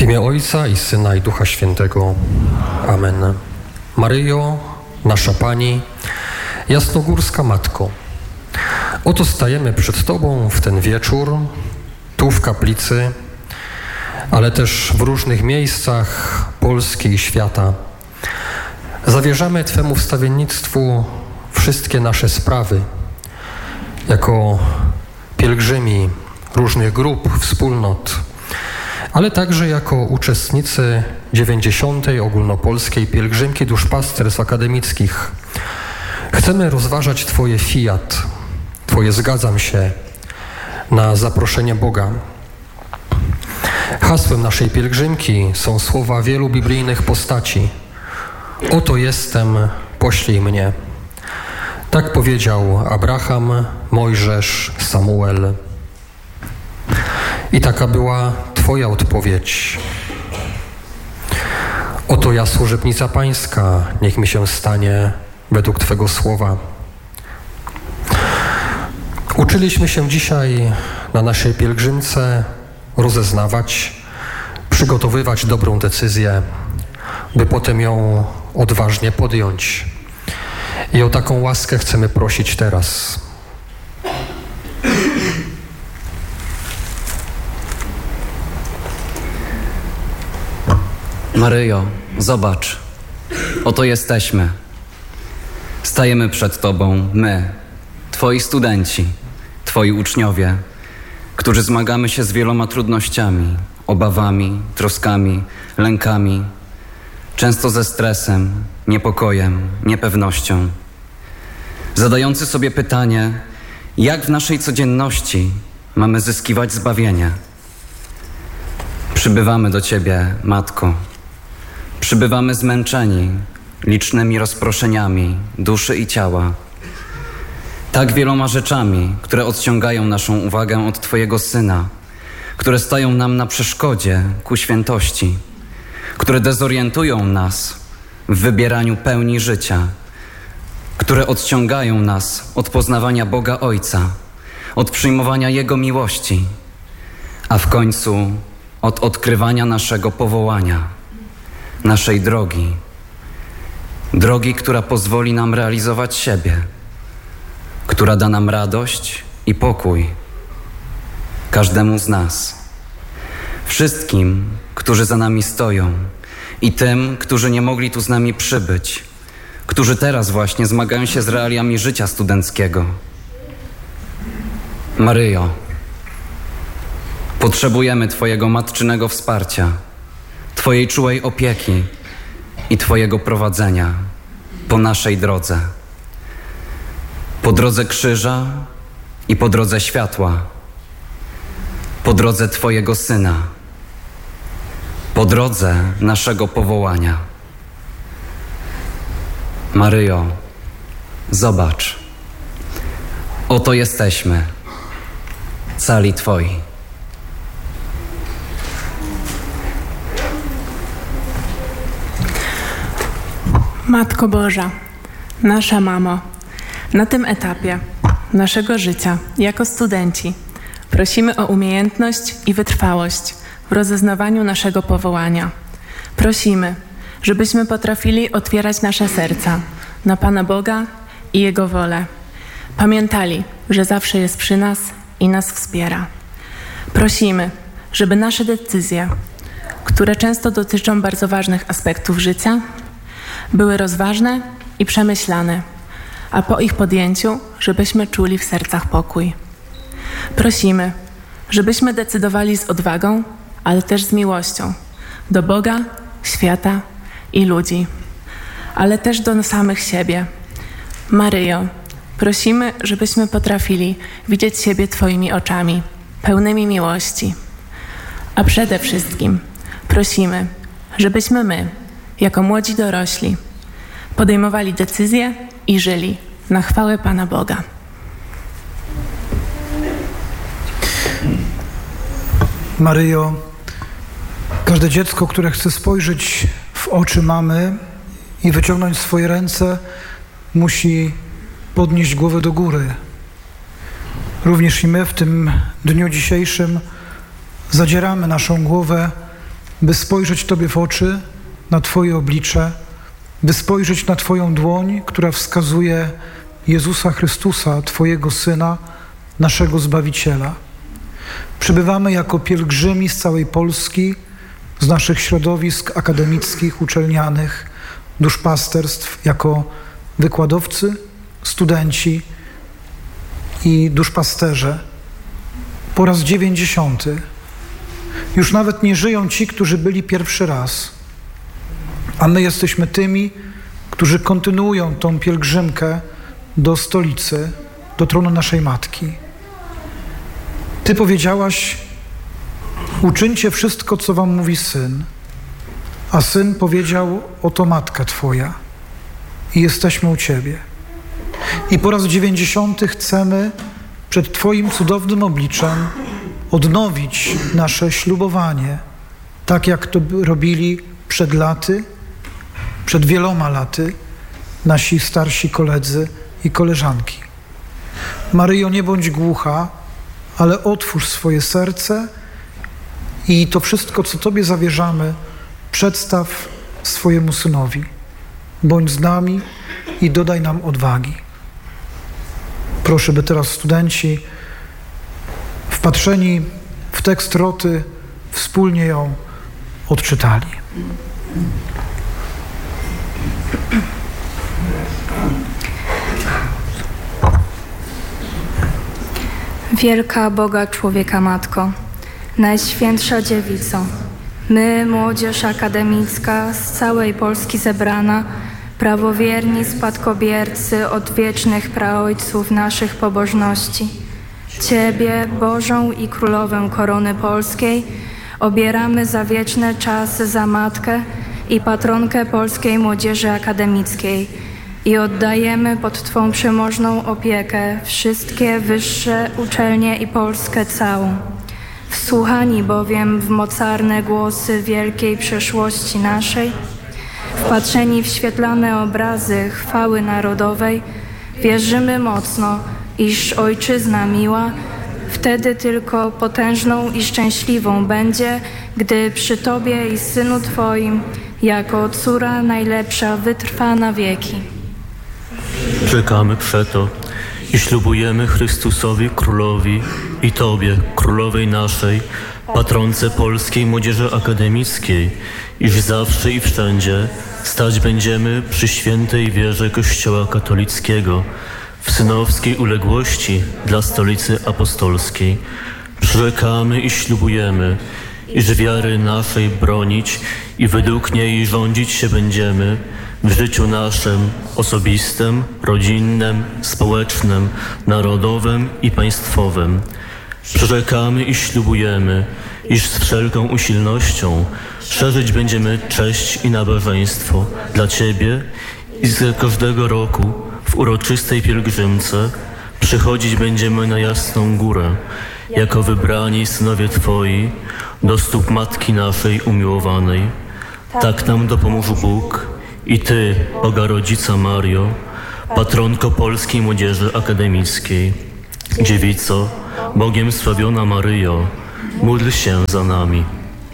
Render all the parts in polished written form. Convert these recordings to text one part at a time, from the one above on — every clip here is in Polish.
imię Ojca i Syna i Ducha Świętego. Amen. Maryjo, nasza Pani, jasnogórska Matko, oto stajemy przed Tobą w ten wieczór, tu w kaplicy, ale też w różnych miejscach Polski i świata. Zawierzamy Twemu wstawiennictwu wszystkie nasze sprawy, jako pielgrzymi różnych grup, wspólnot, ale także jako uczestnicy 90. ogólnopolskiej pielgrzymki duszpasterstw akademickich. Chcemy rozważać Twoje fiat, Twoje zgadzam się na zaproszenie Boga. Hasłem naszej pielgrzymki są słowa wielu biblijnych postaci. Oto jestem, poślij mnie. Tak powiedział Abraham, Mojżesz, Samuel. I taka była Twoja odpowiedź. Oto ja, służebnica Pańska, niech mi się stanie według Twego słowa. Uczyliśmy się dzisiaj na naszej pielgrzymce rozeznawać, przygotowywać dobrą decyzję, by potem ją odważnie podjąć. I o taką łaskę chcemy prosić teraz. Maryjo, zobacz, oto jesteśmy. Stajemy przed Tobą, my, Twoi studenci, Twoi uczniowie, którzy zmagamy się z wieloma trudnościami, obawami, troskami, lękami, często ze stresem, niepokojem, niepewnością. Zadający sobie pytanie, jak w naszej codzienności mamy zyskiwać zbawienie. Przybywamy do Ciebie, Matko. Przybywamy zmęczeni licznymi rozproszeniami duszy i ciała. Tak wieloma rzeczami, które odciągają naszą uwagę od Twojego Syna, które stają nam na przeszkodzie ku świętości, które dezorientują nas w wybieraniu pełni życia, które odciągają nas od poznawania Boga Ojca, od przyjmowania Jego miłości, a w końcu od odkrywania naszego powołania, naszej drogi, która pozwoli nam realizować siebie, która da nam radość i pokój, każdemu z nas, wszystkim, którzy za nami stoją i tym, którzy nie mogli tu z nami przybyć, którzy teraz właśnie zmagają się z realiami życia studenckiego. Maryjo, potrzebujemy Twojego matczynego wsparcia, Twojej czułej opieki i Twojego prowadzenia po naszej drodze. Po drodze krzyża i po drodze światła. Po drodze Twojego Syna. Po drodze naszego powołania. Maryjo, zobacz. Oto jesteśmy, cali Twoi. Matko Boża, nasza mamo, na tym etapie naszego życia jako studenci prosimy o umiejętność i wytrwałość w rozeznawaniu naszego powołania. Prosimy, żebyśmy potrafili otwierać nasze serca na Pana Boga i Jego wolę. Pamiętali, że zawsze jest przy nas i nas wspiera. Prosimy, żeby nasze decyzje, które często dotyczą bardzo ważnych aspektów życia, były rozważne i przemyślane, a po ich podjęciu, żebyśmy czuli w sercach pokój. Prosimy, żebyśmy decydowali z odwagą, ale też z miłością do Boga, świata i ludzi, ale też do samych siebie. Maryjo, prosimy, żebyśmy potrafili widzieć siebie Twoimi oczami, pełnymi miłości. A przede wszystkim prosimy, żebyśmy my, jako młodzi dorośli, podejmowali decyzje i żyli na chwałę Pana Boga. Maryjo, każde dziecko, które chce spojrzeć w oczy mamy i wyciągnąć swoje ręce, musi podnieść głowę do góry. Również i my w tym dniu dzisiejszym zadzieramy naszą głowę by spojrzeć Tobie w oczy, na Twoje oblicze, by spojrzeć na Twoją dłoń, która wskazuje Jezusa Chrystusa, Twojego Syna, naszego Zbawiciela. Przybywamy jako pielgrzymi z całej Polski, z naszych środowisk akademickich, uczelnianych, duszpasterstw, jako wykładowcy, studenci i duszpasterze. Po raz 90. Już nawet nie żyją ci, którzy byli pierwszy raz, a my jesteśmy tymi, którzy kontynuują tą pielgrzymkę do stolicy, do tronu naszej Matki. Ty powiedziałaś: uczyńcie wszystko, co wam mówi Syn. A Syn powiedział: oto Matka Twoja. I jesteśmy u Ciebie. I po raz 90 chcemy przed Twoim cudownym obliczem odnowić nasze ślubowanie, tak jak to robili przed laty, przed wieloma laty, nasi starsi koledzy i koleżanki. Maryjo, nie bądź głucha, ale otwórz swoje serce i to wszystko, co Tobie zawierzamy, przedstaw swojemu Synowi. Bądź z nami i dodaj nam odwagi. Proszę, by teraz studenci, wpatrzeni w tekst Roty, wspólnie ją odczytali. Wielka Boga człowieka Matko, Najświętsza Dziewico, my, młodzież akademicka z całej Polski zebrana, prawowierni spadkobiercy odwiecznych praojców naszych pobożności, Ciebie, Bożą i Królowę Korony Polskiej, obieramy za wieczne czasy za Matkę i patronkę polskiej młodzieży akademickiej i oddajemy pod Twą przemożną opiekę wszystkie wyższe uczelnie i Polskę całą. Wsłuchani bowiem w mocarne głosy wielkiej przeszłości naszej, wpatrzeni w świetlane obrazy chwały narodowej, wierzymy mocno, iż Ojczyzna miła wtedy tylko potężną i szczęśliwą będzie, gdy przy Tobie i Synu Twoim jako córa najlepsza wytrwa na wieki. Czekamy przeto i ślubujemy Chrystusowi Królowi i Tobie, Królowej naszej, patronce polskiej młodzieży akademickiej, iż zawsze i wszędzie stać będziemy przy świętej wierze Kościoła katolickiego, w synowskiej uległości dla Stolicy Apostolskiej. Przyrzekamy i ślubujemy, iż wiary naszej bronić i według niej rządzić się będziemy w życiu naszym osobistym, rodzinnym, społecznym, narodowym i państwowym. Przyrzekamy i ślubujemy, iż z wszelką usilnością szerzyć będziemy cześć i nabożeństwo dla Ciebie i z każdego roku w uroczystej pielgrzymce przychodzić będziemy na Jasną Górę, jako wybrani synowie Twoi, do stóp Matki naszej umiłowanej. Tak nam dopomóż Bóg i Ty, Boga Rodzica Mario, patronko polskiej młodzieży akademickiej. Dziewico, Bogiem sławiona Maryjo, módl się za nami.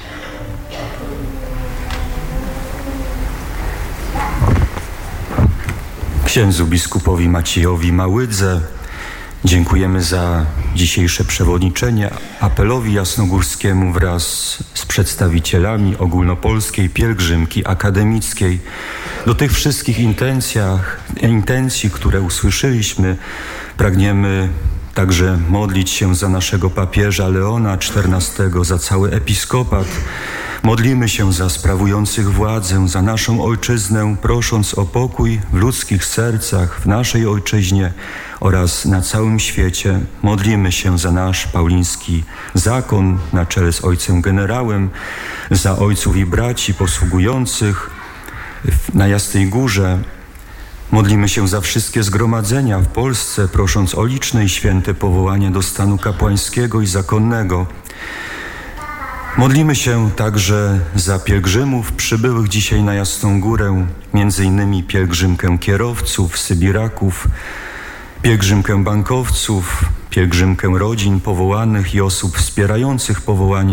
Księdzu biskupowi Maciejowi Małydze dziękujemy za dzisiejsze przewodniczenie apelowi jasnogórskiemu wraz z przedstawicielami ogólnopolskiej pielgrzymki akademickiej. Do tych wszystkich intencji, które usłyszeliśmy, pragniemy także modlić się za naszego papieża Leona XIV, za cały episkopat. Modlimy się za sprawujących władzę, za naszą ojczyznę, prosząc o pokój w ludzkich sercach, w naszej ojczyźnie oraz na całym świecie. Modlimy się za nasz pauliński zakon na czele z ojcem generałem, za ojców i braci posługujących na Jasnej Górze. Modlimy się za wszystkie zgromadzenia w Polsce, prosząc o liczne i święte powołanie do stanu kapłańskiego i zakonnego. Modlimy się także za pielgrzymów przybyłych dzisiaj na Jasną Górę, między innymi pielgrzymkę kierowców, sybiraków, pielgrzymkę bankowców, pielgrzymkę rodzin powołanych i osób wspierających powołania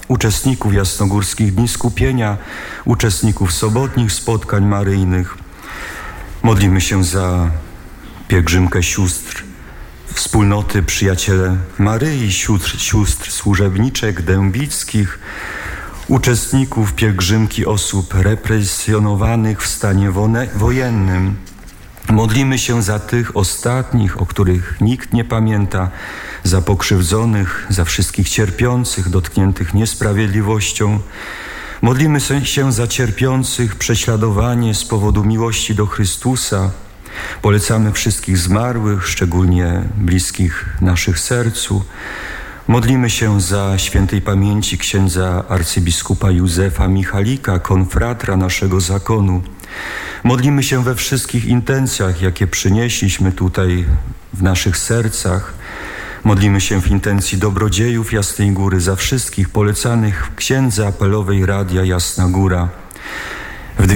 uczestników jasnogórskich Dni Skupienia, uczestników sobotnich spotkań maryjnych. Modlimy się za pielgrzymkę sióstr wspólnoty Przyjaciele Maryi, sióstr służebniczek dębickich, uczestników pielgrzymki osób represjonowanych w stanie wojennym. Modlimy się za tych ostatnich, o których nikt nie pamięta, za pokrzywdzonych, za wszystkich cierpiących, dotkniętych niesprawiedliwością. Modlimy się za cierpiących prześladowanie z powodu miłości do Chrystusa. Polecamy wszystkich zmarłych, szczególnie bliskich naszych sercu. Modlimy się za świętej pamięci księdza arcybiskupa Józefa Michalika, konfratra naszego zakonu. Modlimy się we wszystkich intencjach, jakie przynieśliśmy tutaj w naszych sercach. Modlimy się w intencji dobrodziejów Jasnej Góry za wszystkich polecanych księdza apelowej Radia Jasna Góra. W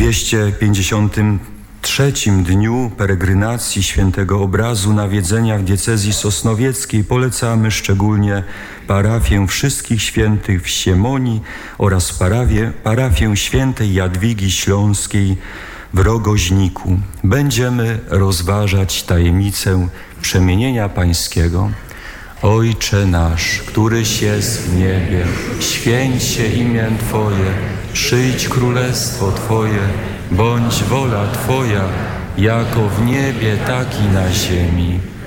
253 dniu peregrynacji Świętego Obrazu Nawiedzenia w diecezji sosnowieckiej polecamy szczególnie parafię Wszystkich Świętych w Siemonii oraz parafię Świętej Jadwigi Śląskiej w Rogoźniku. Będziemy rozważać tajemnicę przemienienia Pańskiego. Ojcze nasz, któryś jest w niebie, święć się imię Twoje, przyjdź królestwo Twoje, bądź wola Twoja, jako w niebie, tak i na ziemi.